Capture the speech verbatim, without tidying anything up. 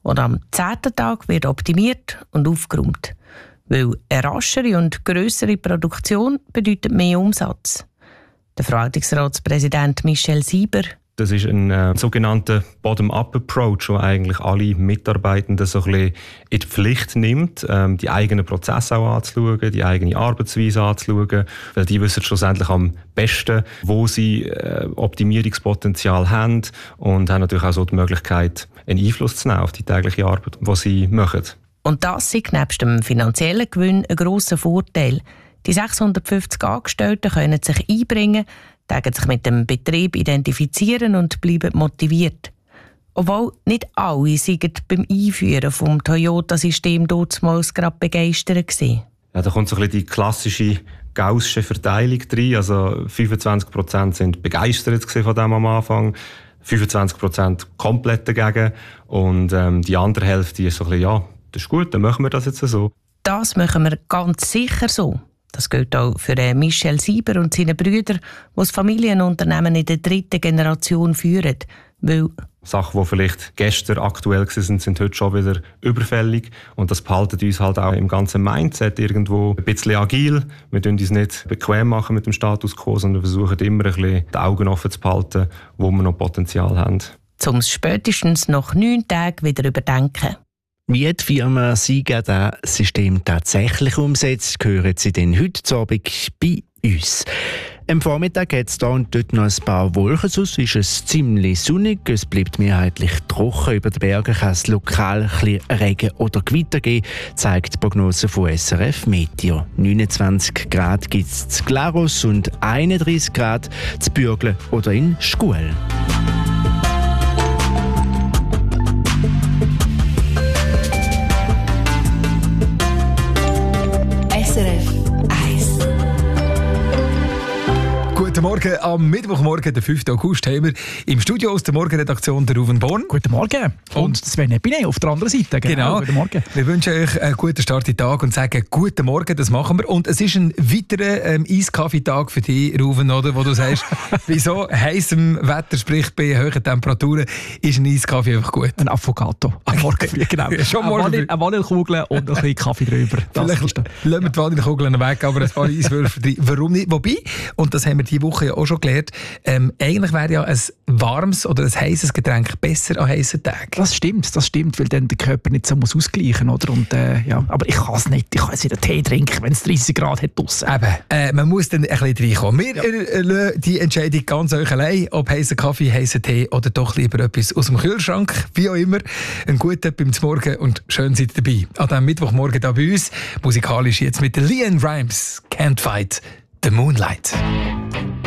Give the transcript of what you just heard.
Und am zehnten Tag wird optimiert und aufgeräumt. Weil eine raschere und grössere Produktion bedeutet mehr Umsatz. Der Verwaltungsratspräsident Michel Sieber: Das ist ein äh, sogenannter Bottom-up-Approach, der eigentlich alle Mitarbeitenden so ein bisschen in die Pflicht nimmt, ähm, die eigenen Prozesse auch anzuschauen, die eigene Arbeitsweise anzuschauen, weil die wissen schlussendlich am besten, wo sie äh, Optimierungspotenzial haben und haben natürlich auch so die Möglichkeit, einen Einfluss zu nehmen auf die tägliche Arbeit, die sie machen. Und das ist nebst dem finanziellen Gewinn ein grosser Vorteil. Die sechshundertfünfzig Angestellten können sich einbringen, tägen sich mit dem Betrieb identifizieren und bleiben motiviert. Obwohl nicht alle sind beim Einführen des Toyota-System damals gerade begeistert waren. Ja, da kommt so ein bisschen die klassische gaußsche Verteilung rein. Also fünfundzwanzig Prozent sind begeistert von dem am Anfang, fünfundzwanzig Prozent komplett dagegen und ähm, die andere Hälfte ist so ein bisschen, ja, das ist gut, dann machen wir das jetzt so. Das machen wir ganz sicher so. Das gilt auch für Michel Sieber und seine Brüder, die das Familienunternehmen in der dritten Generation führen. Weil Sachen, die vielleicht gestern aktuell waren, sind heute schon wieder überfällig. Und das behaltet uns halt auch im ganzen Mindset irgendwo ein bisschen agil. Wir machen uns nicht bequem machen mit dem Status quo, sondern versuchen immer ein bisschen die Augen offen zu behalten, wo wir noch Potenzial haben. Um es spätestens nach neun Tagen wieder überdenken. Wie die Firma Siga das System tatsächlich umsetzt, hören Sie dann heute Abend bei uns. Am Vormittag hat es hier und dort noch ein paar Wolken, sonst ist es ziemlich sonnig. Es bleibt mehrheitlich trocken. Über den Bergen kann es lokal ein bisschen Regen oder Gewitter geben, zeigt die Prognose von S R F Meteo. neunundzwanzig Grad gibt es zu Glarus und einunddreissig Grad zu Bürgle oder in Schuel. Guten Morgen, am Mittwochmorgen, den fünften August, haben wir im Studio aus der Morgenredaktion der Ruven Born. Guten Morgen. Und Sven Epine auf der anderen Seite. Genau. Guten Morgen. Wir wünschen euch einen guten Start in den Tag und sagen guten Morgen, das machen wir. Und es ist ein weiterer ähm, Eiskaffeetag für dich, Ruven, oder? Wo du sagst, bei so heissem Wetter, sprich bei hohen Temperaturen, ist ein Eiskaffee einfach gut. Ein Affogato. Am Morgen früh, genau. Schon morgen eine Vanillekugel und ein bisschen Kaffee drüber. Vielleicht lassen wir die Vanillekugeln weg, aber ein paar Eiswürfel drin. Warum nicht? Wobei, und das haben wir diese Woche ja auch schon gelernt, ähm, eigentlich wäre ja ein warmes oder ein heißes Getränk besser an heißen Tagen. Das stimmt, das stimmt, weil dann der Körper nicht so muss ausgleichen, oder? Und, äh, ja. Aber ich kann es nicht, ich kann jetzt wieder Tee trinken, wenn es dreißig Grad hat draussen. Eben, äh, man muss dann ein bisschen reinkommen. Wir ja. äh, lassen die Entscheidung ganz euch allein, ob heißer Kaffee, heißer Tee oder doch lieber etwas aus dem Kühlschrank, wie auch immer. Ein guter beim Morgen und schön seid ihr dabei. An diesem Mittwochmorgen da bei uns, musikalisch jetzt mit Leanne Rimes, Can't Fight the Moonlight.